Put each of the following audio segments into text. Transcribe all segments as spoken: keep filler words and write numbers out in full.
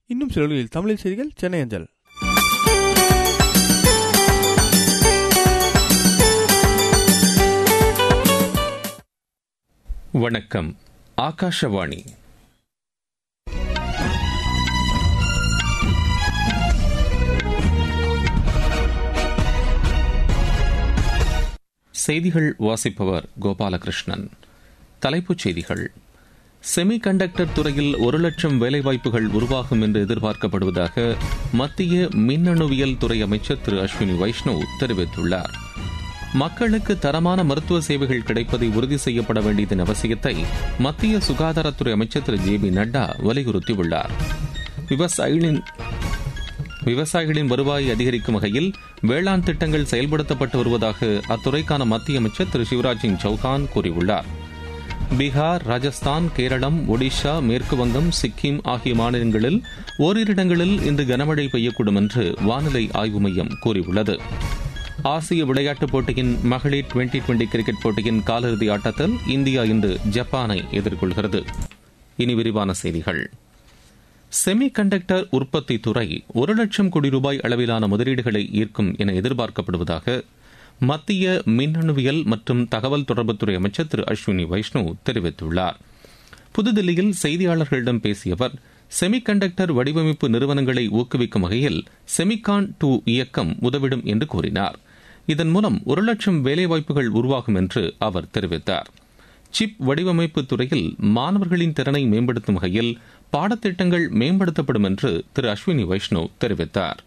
இன்னும் சில நொடிகளில் தமிழில் செய்திகள் சென்னை அஞ்சல். வணக்கம். ஆகாஷவாணி. செய்திகள் வாசிப்பவர் கோபாலகிருஷ்ணன். தலைப்புச் செய்திகள். செமிகண்டக்டர் துறையில் ஒரு லட்சம் வேலைவாய்ப்புகள் உருவாகும் என்று எதிர்பார்க்கப்படுவதாக மத்திய மின்னணுவியல் துறை அமைச்சர் திரு அஸ்வினி வைஷ்ணவ் தெரிவித்துள்ளார். மக்களுக்கு தரமான மருத்துவ சேவைகள் கிடைப்பதை உறுதி செய்யப்பட வேண்டியதன் அவசியத்தை மத்திய சுகாதாரத்துறை அமைச்சர் திரு ஜே பி நட்டா வலியுறுத்தியுள்ளார். விவசாயிகளின் விவசாயிகளின் வருவாயை அதிகரிக்கும் வகையில் வேளாண் திட்டங்கள் செயல்படுத்தப்பட்டு வருவதாக அத்துறைக்கான மத்திய அமைச்சர் திரு சிவராஜ் சிங் சௌஹான் கூறியுள்ளார். பீகார், ராஜஸ்தான், கேரளம், ஒடிஷா, மேற்குவங்கம், சிக்கிம் ஆகிய மாநிலங்களில் ஓரிரு இடங்களில் இன்று கனமழை பெய்யக்கூடும் என்று வானிலை ஆய்வு மையம் கூறியுள்ளது. ஆசிய விளையாட்டுப் போட்டியின் மகளிர் டுவெண்டி டுவெண்டி கிரிக்கெட் போட்டியின் காலிறுதி ஆட்டத்தில் இந்தியா இன்று ஜப்பானை எதிர்கொள்கிறது. இனி விரிவான செய்திகள். செமி கண்டக்டர் உற்பத்தி துறை ஒரு லட்சம் கோடி ரூபாய் அளவிலான முதலீடுகளை ஈர்க்கும் என எதிர்பார்க்கப்படுவதாக மத்திய மின்னணுவியல் மற்றும் தகவல் தொடர்புத்துறை அமைச்சர் திரு அஸ்வினி வைஷ்ணவ் தெரிவித்துள்ளார். புதுதில்லியில் செய்தியாளர்களிடம் பேசிய அவர், செமிகண்டக்டர் வடிவமைப்பு நிறுவனங்களை ஊக்குவிக்கும் வகையில் செமிகான் டூ இயக்கம் உதவிடும் என்று கூறினார். இதன் மூலம் ஒரு லட்சம் வேலைவாய்ப்புகள் உருவாகும் என்று அவர் தெரிவித்தார். சிப் வடிவமைப்பு துறையில் மாணவர்களின் திறனை மேம்படுத்தும் வகையில் பாடத்திட்டங்கள் மேம்படுத்தப்படும் என்று திரு அஸ்வினி வைஷ்ணவ் தெரிவித்தார்.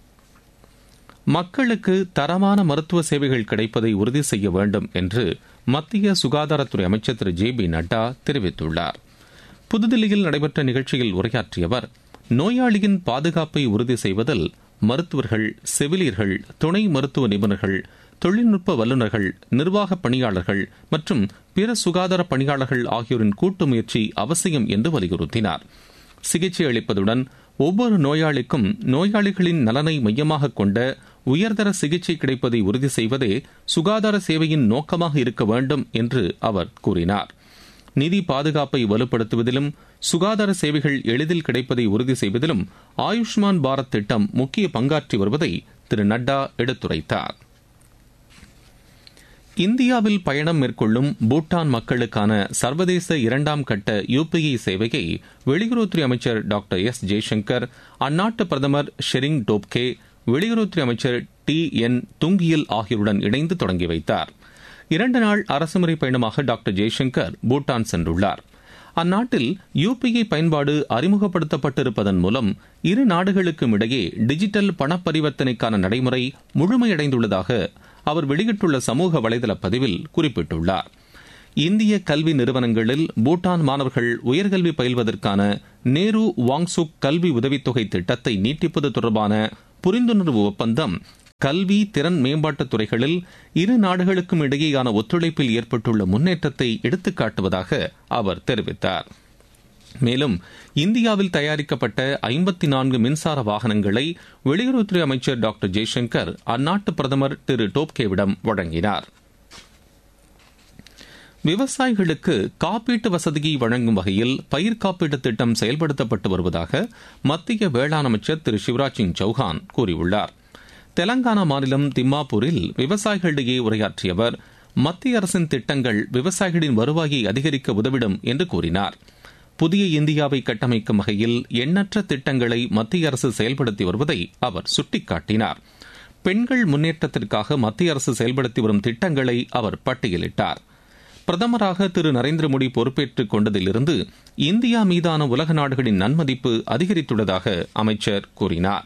மக்களுக்கு தரமான மருத்துவ சேவைகள் கிடைப்பதை உறுதி செய்ய வேண்டும் என்று மத்திய சுகாதாரத்துறை அமைச்சர் திரு ஜே பி நட்டா தெரிவித்துள்ளார். புதுதில்லியில் நடைபெற்ற நிகழ்ச்சியில் உரையாற்றிய அவர், நோயாளியின் பாதுகாப்பை உறுதி செய்வதில் மருத்துவர்கள், செவிலியர்கள், துணை மருத்துவ நிபுணர்கள், தொழில்நுட்ப வல்லுநர்கள், நிர்வாக பணியாளர்கள் மற்றும் பிற சுகாதார பணியாளர்கள் ஆகியோரின் கூட்டு முயற்சி அவசியம் என்று வலியுறுத்தினார். சிகிச்சை அளிப்பதுடன் ஒவ்வொரு நோயாளிக்கும் நோயாளிகளின் நலனை மையமாக கொண்ட உயர்தர சிகிச்சை கிடைப்பதை உறுதி செய்வதே சுகாதார சேவையின் நோக்கமாக இருக்க வேண்டும் என்று அவர் கூறினார். நிதி பாதுகாப்பை வலுப்படுத்துவதிலும் சுகாதார சேவைகள் எளிதில் கிடைப்பதை உறுதி செய்வதிலும் ஆயுஷ்மான் பாரத் திட்டம் முக்கிய பங்காற்றி வருவதை திரு நட்டா எடுத்துரைத்தார். இந்தியாவில் பயணம் மேற்கொள்ளும் பூட்டான் மக்களுக்கான சர்வதேச இரண்டாம் கட்ட யுபிஐ சேவையை வெளியுறவுத்துறை அமைச்சர் டாக்டர் எஸ் ஜெய்சங்கர், அந்நாட்டு பிரதமர் ஷெரிங் டோப்கே, வெளியுறவுத்துறை அமைச்சர் டி என் துங்கியல் ஆகியோருடன் இணைந்து தொடங்கி வைத்தார். இரண்டு நாள் அரசுமுறை பயணமாக டாக்டர் ஜெய்சங்கர் பூட்டான் சென்றுள்ளார். அந்நாட்டில் யுபிஐ பயன்பாடு அறிமுகப்படுத்தப்பட்டிருப்பதன் மூலம் இரு நாடுகளுக்கும் இடையே டிஜிட்டல் பணப்பரிவர்த்தனைக்கான நடைமுறை முழுமையடைந்துள்ளதாக அவர் வெளியிட்டுள்ள சமூக வலைதள பதிவில் குறிப்பிட்டுள்ளார். இந்திய கல்வி நிறுவனங்களில் பூட்டான் மாணவர்கள் உயர்கல்வி பயில்வதற்கான நேரு வாங்சுக் கல்வி உதவித்தொகை திட்டத்தை நீட்டிப்பது தொடர்பான புரிந்துணர்வு ஒப்பந்தம் கல்வி திறன் மேம்பாட்டுத் துறைகளில் இரு நாடுகளுக்கும் இடையேயான ஒத்துழைப்பில் ஏற்பட்டுள்ள முன்னேற்றத்தை எடுத்துக்காட்டுவதாக அவர் தெரிவித்தார். மேலும் இந்தியாவில் தயாரிக்கப்பட்ட ஐம்பத்தி நான்கு மின்சார வாகனங்களை வெளியுறவுத்துறை அமைச்சர் டாக்டர் ஜெய்சங்கர் அந்நாட்டு பிரதமர் திரு டோப்கேவிடம் வழங்கினார். விவசாயிகளுக்கு காப்பீட்டு வசதியை வழங்கும் வகையில் பயிர் காப்பீட்டு திட்டம் செயல்படுத்தப்பட்டு வருவதாக மத்திய வேளாண் அமைச்சர் திரு சிவராஜ் சிங் சௌஹான் கூறியுள்ளார். தெலங்கானா மாநிலம் திம்மாப்பூரில் விவசாயிகளிடையே உரையாற்றிய அவர், மத்திய அரசின் திட்டங்கள் விவசாயிகளின் வருவாயை அதிகரிக்க உதவிடும் என்று கூறினார். புதிய இந்தியாவை கட்டமைக்கும் வகையில் எண்ணற்ற திட்டங்களை மத்திய அரசு செயல்படுத்தி வருவதை அவர் சுட்டிக்காட்டினார். பெண்கள் முன்னேற்றத்திற்காக மத்திய அரசு செயல்படுத்தி வரும் திட்டங்களை அவர் பட்டியலிட்டார். பிரதமராக திரு நரேந்திர மோடி பொறுப்பேற்றுக் கொண்டதிலிருந்து இந்தியா மீதான உலக நாடுகளின் நன்மதிப்பு அதிகரித்துள்ளதாக அமைச்சர் கூறினார்.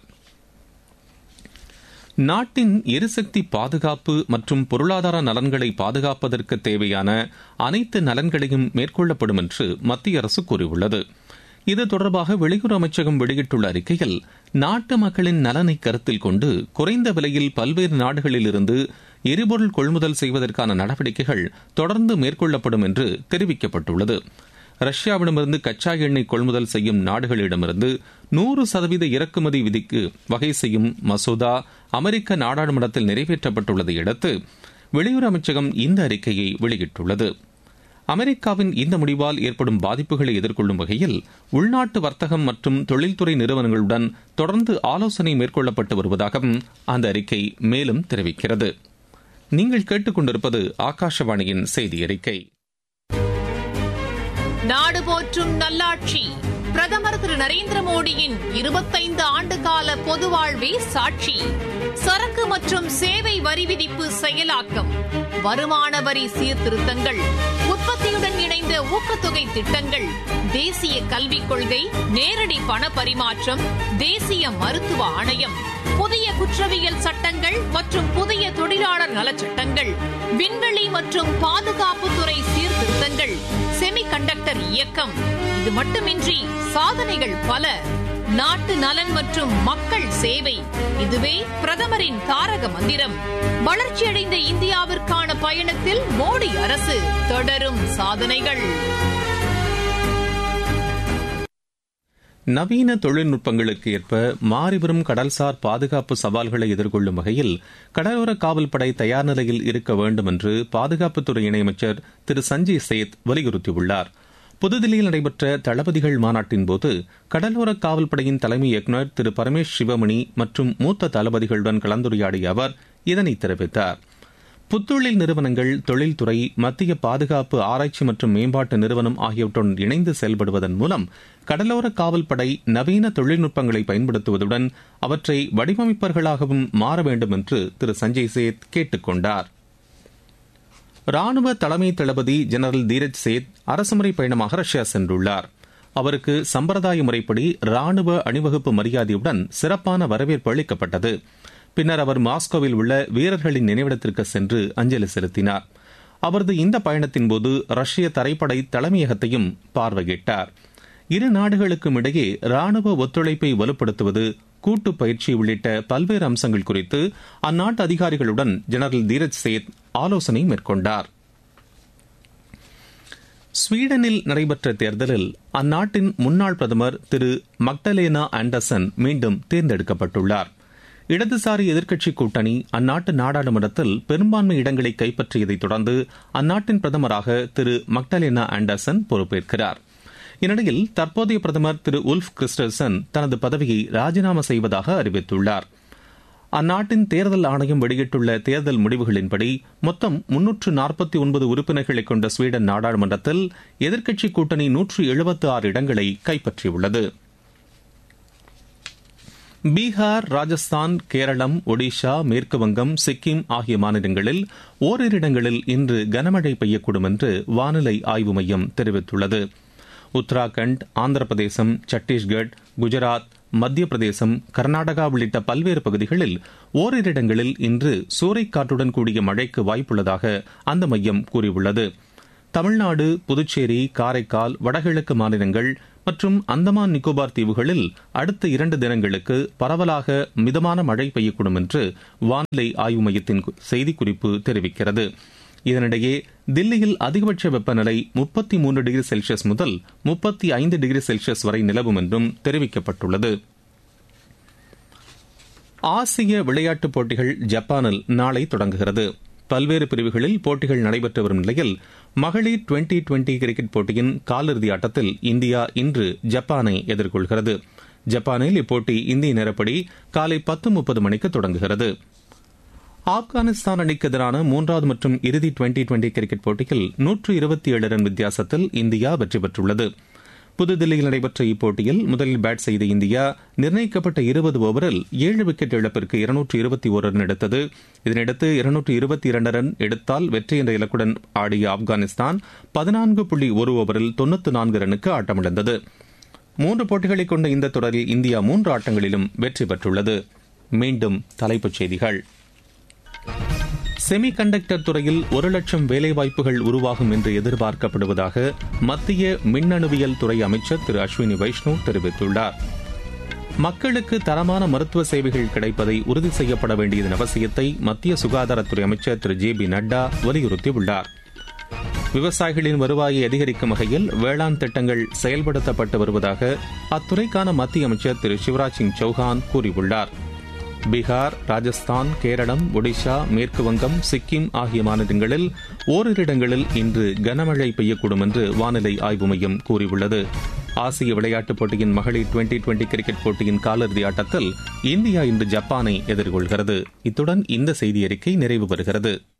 நாட்டின் எரிசக்தி பாதுகாப்பு மற்றும் பொருளாதார நலன்களை பாதுகாப்பதற்கு தேவையான அனைத்து நலன்களையும் மேற்கொள்ளப்படும் என்று மத்திய அரசு கூறியுள்ளது. இது தொடர்பாக வெளியுறவு அமைச்சகம் வெளியிட்டுள்ள அறிக்கையில், நாட்டு மக்களின் நலனை கருத்தில் கொண்டு குறைந்த விலையில் பல்வேறு நாடுகளிலிருந்து எரிபொருள் கொள்முதல் செய்வதற்கான நடவடிக்கைகள் தொடர்ந்து மேற்கொள்ளப்படும் என்று தெரிவிக்கப்பட்டுள்ளது. ரஷ்யாவிடமிருந்து கச்சா எண்ணெய் கொள்முதல் செய்யும் நாடுகளிடமிருந்து நூறு சதவீத இறக்குமதி விதிக்கு வகை செய்யும் மசோதா அமெரிக்க நாடாளுமன்றத்தில் நிறைவேற்றப்பட்டுள்ளதை அடுத்து வெளியுறவு அமைச்சகம் இந்த அறிக்கையை வெளியிட்டுள்ளது. அமெரிக்காவின் இந்த முடிவால் ஏற்படும் பாதிப்புகளை எதிர்கொள்ளும் வகையில் உள்நாட்டு வர்த்தகம் மற்றும் தொழில்துறை நிறுவனங்களுடன் தொடர்ந்து ஆலோசனை மேற்கொள்ளப்பட்டு வருவதாகவும் அந்த அறிக்கை மேலும் தெரிவிக்கிறது. நீங்கள் கேட்டுக்கொண்டிருப்பது ஆகாஷவாணியின் செய்தி அறிக்கை. நாடு போற்றும் நல்லாட்சி பிரதமர் திரு நரேந்திர மோடியின் இருபத்தைந்து ஆண்டு கால பொது வாழ்வே சாட்சி. சரக்கு மற்றும் சேவை வரி விதிப்பு செயலாக்கம், வருமான வரி சீர்திருத்தங்கள், உற்பத்தியுடன் இணைந்த ஊக்கத்தொகை திட்டங்கள், தேசிய கல்விக் கொள்கை, நேரடி பண பரிமாற்றம், தேசிய மருத்துவ ஆணையம், புதிய குற்றவியல் சட்டங்கள் மற்றும் புதிய தொழிலாளர் நலச்சட்டங்கள், விண்வெளி மற்றும் பாதுகாப்புத்துறை சீர்திருத்தங்கள், செமி கண்டக்டர் இயக்கம். இது மட்டுமின்றி சாதனைகள் பல. நாட்டு நலன் மற்றும் மக்கள் சேவை, இதுவே பிரதமரின் தாரக மந்திரம். வளர்ச்சியடைந்த இந்தியாவிற்கான பயணத்தில் மோடி அரசு தொடரும் சாதனைகள். நவீன தொழில்நுட்பங்களுக்கு ஏற்ப மாறிவரும் கடல்சார் பாதுகாப்பு சவால்களை எதிர்கொள்ளும் வகையில் கடலோர காவல்படை தயார் நிலையில் இருக்க வேண்டும் என்று பாதுகாப்புத்துறை இணையமைச்சர் திரு சஞ்சய் சேத் வலியுறுத்தியுள்ளார். புதுதில்லியில் நடைபெற்ற தளபதிகள் மாநாட்டின் போது கடலோர காவல்படையின் தலைமை இயக்குநர் திரு பரமேஷ் சிவமணி மற்றும் மூத்த தளபதிகளுடன் கலந்துரையாடிய அவர் இதனை தெரிவித்தார். புத்தொழில் நிறுவனங்கள், தொழில்துறை, மத்திய பாதுகாப்பு ஆராய்ச்சி மற்றும் மேம்பாட்டு நிறுவனம் ஆகியவற்றுடன் இணைந்து செயல்படுவதன் மூலம் கடலோர காவல்படை நவீன தொழில்நுட்பங்களை பயன்படுத்துவதுடன் அவற்றை வடிவமைப்பவர்களாகவும் மாற வேண்டும் என்று திரு சஞ்சய் சேத் கேட்டுக் கொண்டார். ராணுவ தலைமை தளபதி ஜெனரல் தீரஜ் சேத் அரசுமுறை பயணமாக ரஷ்யா சென்றுள்ளார். அவருக்கு சம்பிரதாய முறைப்படி ராணுவ அணிவகுப்பு மரியாதையுடன் சிறப்பான வரவேற்பு அளிக்கப்பட்டது. பின்னர் அவர் மாஸ்கோவில் உள்ள வீரர்களின் நினைவிடத்திற்கு சென்று அஞ்சலி செலுத்தினார். அவரது இந்த பயணத்தின்போது ரஷ்ய தரைப்படை தலைமையகத்தையும் பார்வையிட்டார். இரு நாடுகளுக்கும் இடையே ராணுவ ஒத்துழைப்பை வலுப்படுத்துவது, கூட்டு பயிற்சி உள்ளிட்ட பல்வேறு அம்சங்கள் குறித்து அந்நாட்டு அதிகாரிகளுடன் ஜெனரல் தீரஜ் சேத் ஆலோசனை மேற்கொண்டார். ஸ்வீடனில் நடைபெற்ற தேர்தலில் அந்நாட்டின் முன்னாள் பிரதமர் திரு மக்டலேனா ஆண்டர்சன் மீண்டும் தேர்ந்தெடுக்கப்பட்டுள்ளார். இடதுசாரி எதிர்க்கட்சி கூட்டணி அந்நாட்டு நாடாளுமன்றத்தில் பெரும்பான்மை இடங்களை கைப்பற்றியதைத் தொடர்ந்து அந்நாட்டின் பிரதமராக திரு மக்டலேனா ஆண்டர்சன் பொறுப்பேற்கிறார். இந்நிலையில் தற்போதைய பிரதமர் திரு உல்ஃப் கிறிஸ்டல்சன் தனது பதவியை ராஜினாமா செய்வதாக அறிவித்துள்ளார். அந்நாட்டின் தேர்தல் ஆணையம் வெளியிட்டுள்ள தேர்தல் முடிவுகளின்படி மொத்தம் முன்னூற்று நாற்பத்தி ஒன்பது உறுப்பினர்களை கொண்ட ஸ்வீடன் நாடாளுமன்றத்தில் எதிர்க்கட்சி கூட்டணி நூற்று எழுபத்தி ஆறு இடங்களை கைப்பற்றியுள்ளது. பீகார், ராஜஸ்தான், கேரளம், ஒடிஷா, மேற்குவங்கம், சிக்கிம் ஆகிய மாநிலங்களில் ஓரிரு இடங்களில் இன்று கனமழை பெய்யக்கூடும் என்று வானிலை ஆய்வு மையம் தெரிவித்துள்ளது. உத்தராகண்ட், ஆந்திர பிரதேசம், சத்தீஸ்கட், குஜராத், மத்திய பிரதேசம், கர்நாடகா உள்ளிட்ட பல்வேறு பகுதிகளில் ஓரிரு இடங்களில் இன்று சூறைக்காற்றுடன் கூடிய மழைக்கு வாய்ப்புள்ளதாக அந்த மையம் கூறியுள்ளது. தமிழ்நாடு, புதுச்சேரி, காரைக்கால், வடகிழக்கு மாநிலங்கள் மற்றும் அந்தமான் நிக்கோபார் தீவுகளில் அடுத்த இரண்டு தினங்களுக்கு பரவலாக மிதமான மழை பெய்யக்கூடும் என்று வானிலை ஆய்வு மையத்தின் செய்திக்குறிப்பு தெரிவிக்கிறது. இதனிடையே தில்லியில் அதிகபட்ச வெப்பநிலை முப்பத்தி மூன்று டிகிரி செல்சியஸ் முதல் முப்பத்தி ஐந்து டிகிரி செல்சியஸ் வரை நிலவும் என்றும் தெரிவிக்கப்பட்டுள்ளது. ஆசிய விளையாட்டுப் போட்டிகள் ஜப்பானில் நாளை தொடங்குகிறது. பல்வேறு பிரிவுகளில் போட்டிகள் நடைபெற்று வரும் நிலையில் மகளிர் டுவெண்டி டுவெண்டி கிரிக்கெட் போட்டியின் காலிறுதி ஆட்டத்தில் இந்தியா இன்று ஜப்பானை எதிர்கொள்கிறது. ஜப்பானில் இப்போட்டி இந்திய நேரப்படி காலை பத்து முப்பது மணிக்கு தொடங்குகிறது. ஆப்கானிஸ்தான் அணிக்கு எதிரான மூன்றாவது மற்றும் இறுதி டுவெண்டி டுவெண்டி கிரிக்கெட் போட்டியில் நூற்று இருபத்தி ஏழு ரன் வித்தியாசத்தில் இந்தியா வெற்றி பெற்றுள்ளது. புதுதில்லியில் நடைபெற்ற இப்போட்டியில் முதலில் பேட் செய்த இந்தியா நிர்ணயிக்கப்பட்ட இருபது ஓவரில் ஏழு விக்கெட் இழப்பிற்கு இருநூற்று இருபத்தி ஒரு ரன் எடுத்தது. இதனையடுத்து இருநூற்று இருபத்தி இரண்டு ரன் எடுத்தால் வெற்றி என்ற இலக்குடன் ஆடிய ஆப்கானிஸ்தான் பதினான்கு புள்ளி ஒரு ஓவரில் தொன்னூற்று நான்கு ரன்னுக்கு ஆட்டமிழந்தது. மூன்று போட்டிகளை கொண்ட இந்த தொடரில் இந்தியா மூன்று ஆட்டங்களிலும் வெற்றி பெற்றுள்ளது. மீண்டும் தலைப்புச் செய்திகள். செமி கண்டக்டர் துறையில் ஒரு லட்சம் வேலைவாய்ப்புகள் உருவாகும் என்று எதிர்பார்க்கப்படுவதாக மத்திய மின்னணுவியல் துறை அமைச்சர் திரு அஸ்வினி வைஷ்ணவ் தெரிவித்துள்ளார். மக்களுக்கு தரமான மருத்துவ சேவைகள் கிடைப்பதை உறுதி செய்யப்பட வேண்டியதன் அவசியத்தை மத்திய சுகாதாரத்துறை அமைச்சர் திரு ஜே பி நட்டா வலியுறுத்தியுள்ளார். விவசாயிகளின் வருவாயை அதிகரிக்கும் வகையில் வேளாண் திட்டங்கள் செயல்படுத்தப்பட்டு வருவதாக அத்துறைக்கான மத்திய அமைச்சர் திரு சிவராஜ் சிங் சௌஹான் கூறியுள்ளார். பீகார், ராஜஸ்தான், கேரளம், ஒடிஷா, மேற்குவங்கம், சிக்கிம் ஆகிய மாநிலங்களில் ஓரிரு இடங்களில் இன்று கனமழை பெய்யக்கூடும் என்று வானிலை ஆய்வு மையம் கூறியுள்ளது. ஆசிய விளையாட்டுப் போட்டியின் மகளிர் டுவெண்டி டுவெண்டி கிரிக்கெட் போட்டியின் காலிறுதி ஆட்டத்தில் இந்தியா இன்று ஜப்பானை எதிர்கொள்கிறது. இத்துடன் இந்த செய்தி அறிக்கை நிறைவு பெறுகிறது.